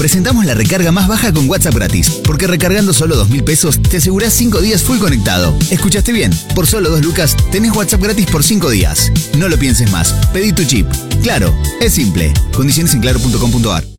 Presentamos la recarga más baja con WhatsApp gratis, porque recargando solo 2.000 pesos te asegurás 5 días full conectado. ¿Escuchaste bien? Por solo 2 lucas tenés WhatsApp gratis por 5 días. No lo pienses más. Pedí tu chip. Claro, es simple. Condiciones en claro.com.ar.